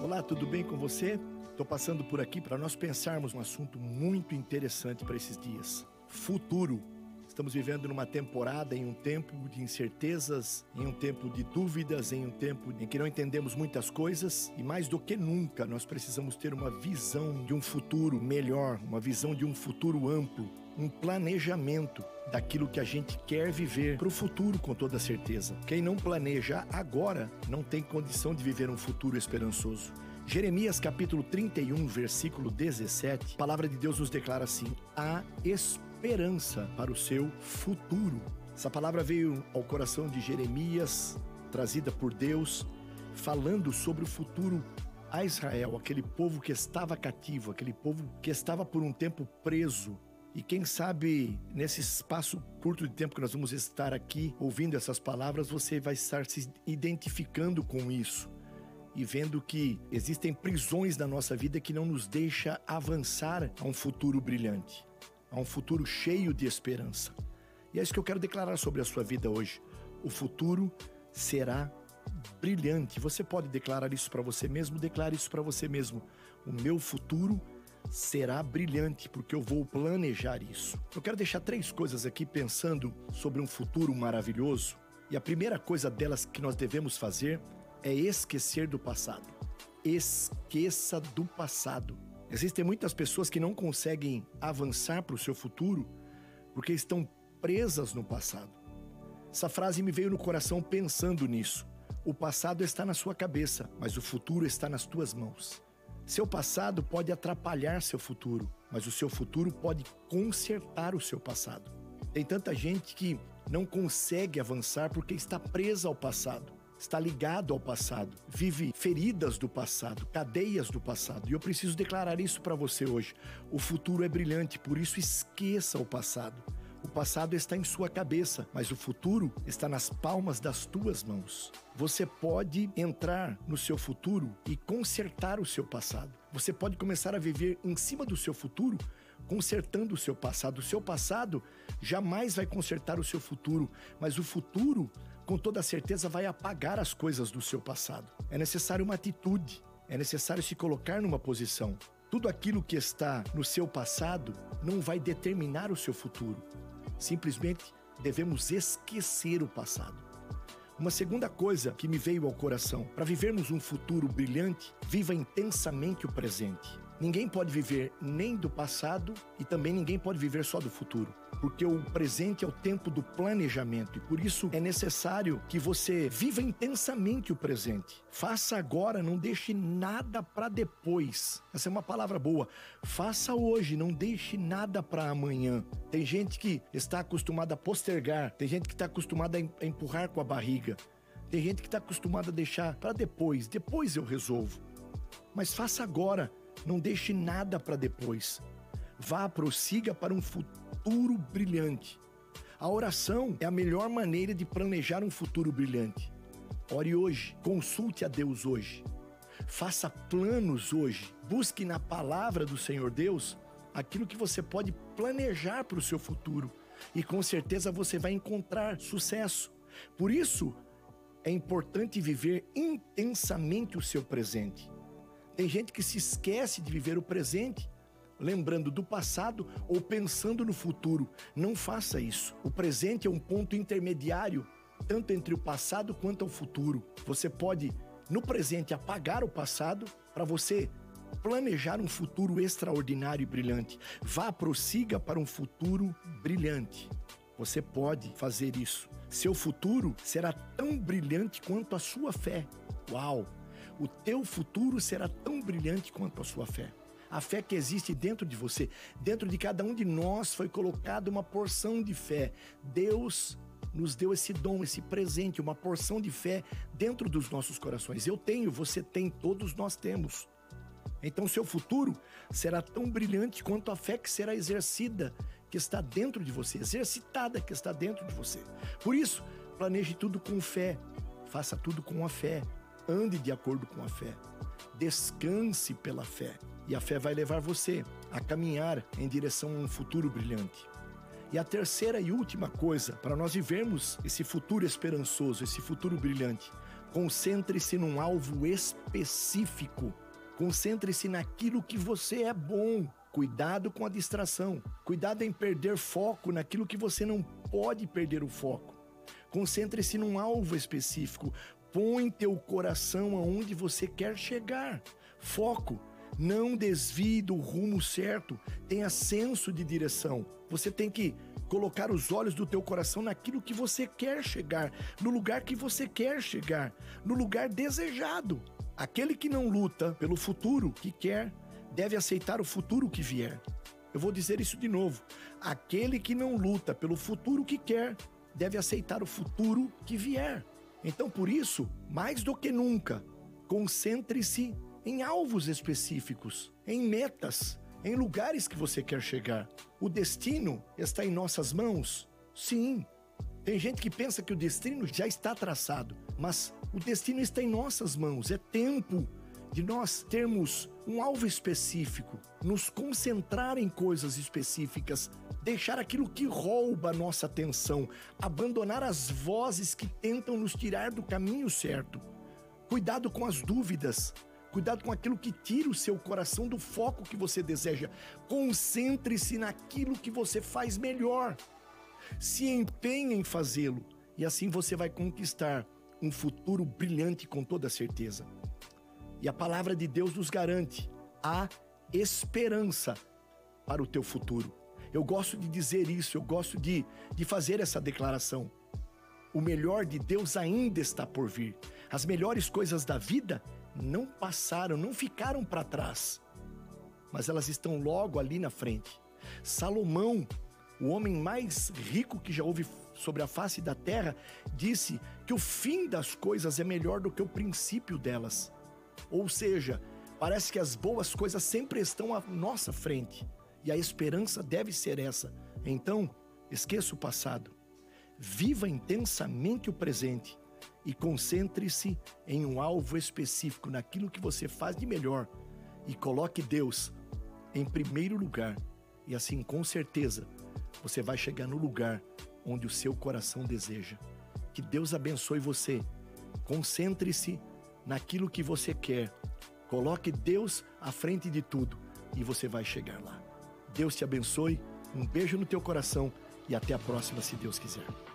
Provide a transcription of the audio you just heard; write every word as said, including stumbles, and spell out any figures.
Olá, tudo bem com você? Estou passando por aqui para nós pensarmos um assunto muito interessante para esses dias. Futuro. Estamos vivendo numa temporada, em um tempo de incertezas, em um tempo de dúvidas, em um tempo em que não entendemos muitas coisas e mais do que nunca nós precisamos ter uma visão de um futuro melhor, uma visão de um futuro amplo, um planejamento daquilo que a gente quer viver para o futuro com toda certeza. Quem não planeja agora não tem condição de viver um futuro esperançoso. Jeremias capítulo trinta e um, versículo dezessete, a palavra de Deus nos declara assim: há esperança para o seu futuro. Essa palavra veio ao coração de Jeremias, trazida por Deus, falando sobre o futuro a Israel, aquele povo que estava cativo, aquele povo que estava por um tempo preso. E quem sabe, nesse espaço curto de tempo que nós vamos estar aqui ouvindo essas palavras, você vai estar se identificando com isso e vendo que existem prisões na nossa vida que não nos deixa avançar a um futuro brilhante, a um futuro cheio de esperança. E é isso que eu quero declarar sobre a sua vida hoje. O futuro será brilhante. Você pode declarar isso para você mesmo? Declare isso para você mesmo. O meu futuro será brilhante, porque eu vou planejar isso. Eu quero deixar três coisas aqui pensando sobre um futuro maravilhoso. E a primeira coisa delas que nós devemos fazer é esquecer do passado. Esqueça do passado. Existem muitas pessoas que não conseguem avançar para o seu futuro porque estão presas no passado. Essa frase me veio no coração pensando nisso. O passado está na sua cabeça, mas o futuro está nas tuas mãos. Seu passado pode atrapalhar seu futuro, mas o seu futuro pode consertar o seu passado. Tem tanta gente que não consegue avançar porque está presa ao passado, está ligado ao passado, vive feridas do passado, cadeias do passado. E eu preciso declarar isso para você hoje. O futuro é brilhante, por isso esqueça o passado. O passado está em sua cabeça, mas o futuro está nas palmas das tuas mãos. Você pode entrar no seu futuro e consertar o seu passado. Você pode começar a viver em cima do seu futuro, consertando o seu passado. O seu passado jamais vai consertar o seu futuro, mas o futuro, com toda certeza, vai apagar as coisas do seu passado. É necessário uma atitude, é necessário se colocar numa posição. Tudo aquilo que está no seu passado não vai determinar o seu futuro. Simplesmente devemos esquecer o passado. Uma segunda coisa que me veio ao coração: para vivermos um futuro brilhante, viva intensamente o presente. Ninguém pode viver nem do passado e também ninguém pode viver só do futuro, porque o presente é o tempo do planejamento e por isso é necessário que você viva intensamente o presente. Faça agora, não deixe nada para depois. Essa é uma palavra boa. Faça hoje, não deixe nada para amanhã. Tem gente que está acostumada a postergar, tem gente que está acostumada a empurrar com a barriga, tem gente que está acostumada a deixar para depois, depois eu resolvo. Mas faça agora. Não deixe nada para depois. Vá, prossiga para um futuro brilhante. A oração é a melhor maneira de planejar um futuro brilhante. Ore hoje, consulte a Deus hoje. Faça planos hoje. Busque na palavra do Senhor Deus aquilo que você pode planejar para o seu futuro. E com certeza você vai encontrar sucesso. Por isso, é importante viver intensamente o seu presente. Tem gente que se esquece de viver o presente, lembrando do passado ou pensando no futuro. Não faça isso. O presente é um ponto intermediário, tanto entre o passado quanto ao futuro. Você pode, no presente, apagar o passado para você planejar um futuro extraordinário e brilhante. Vá, prossiga para um futuro brilhante. Você pode fazer isso. Seu futuro será tão brilhante quanto a sua fé. Uau! O teu futuro será tão brilhante quanto a sua fé. A fé que existe dentro de você, dentro de cada um de nós foi colocada uma porção de fé. Deus nos deu esse dom, esse presente, uma porção de fé dentro dos nossos corações. Eu tenho, você tem, todos nós temos. Então seu futuro será tão brilhante quanto a fé que será exercida, que está dentro de você, exercitada que está dentro de você. Por isso, planeje tudo com fé, faça tudo com a fé. Ande de acordo com a fé. Descanse pela fé. E a fé vai levar você a caminhar em direção a um futuro brilhante. E a terceira e última coisa, para nós vivermos esse futuro esperançoso, esse futuro brilhante, Concentre-se num alvo específico. Concentre-se naquilo que você é bom. Cuidado com a distração. Cuidado em perder foco naquilo que você não pode perder o foco. Concentre-se num alvo específico. Põe teu coração aonde você quer chegar. Foco. Não desvie do rumo certo. Tenha senso de direção. Você tem que colocar os olhos do teu coração naquilo que você quer chegar, no lugar que você quer chegar, no lugar desejado. Aquele que não luta pelo futuro que quer, deve aceitar o futuro que vier. Eu vou dizer isso de novo. Aquele que não luta pelo futuro que quer, deve aceitar o futuro que vier. Então, por isso, mais do que nunca, concentre-se em alvos específicos, em metas, em lugares que você quer chegar. O destino está em nossas mãos? Sim. Tem gente que pensa que o destino já está traçado, mas o destino está em nossas mãos. É tempo de nós termos um alvo específico, nos concentrar em coisas específicas, deixar aquilo que rouba a nossa atenção, abandonar as vozes que tentam nos tirar do caminho certo. Cuidado com as dúvidas. Cuidado com aquilo que tira o seu coração do foco que você deseja. Concentre-se naquilo que você faz melhor. Se empenhe em fazê-lo e assim você vai conquistar um futuro brilhante com toda certeza. E a palavra de Deus nos garante a esperança para o teu futuro. Eu gosto de dizer isso, eu gosto de, de fazer essa declaração. O melhor de Deus ainda está por vir. As melhores coisas da vida não passaram, não ficaram para trás, mas elas estão logo ali na frente. Salomão, o homem mais rico que já houve sobre a face da terra, disse que o fim das coisas é melhor do que o princípio delas. Ou seja, parece que as boas coisas sempre estão à nossa frente, e a esperança deve ser essa. Então, esqueça o passado, viva intensamente o presente e concentre-se em um alvo específico, naquilo que você faz de melhor, e coloque Deus em primeiro lugar, e assim, com certeza, você vai chegar no lugar onde o seu coração deseja. Que Deus abençoe você. Concentre-se naquilo que você quer. Coloque Deus à frente de tudo e você vai chegar lá. Deus te abençoe. Um beijo no teu coração e até a próxima, se Deus quiser.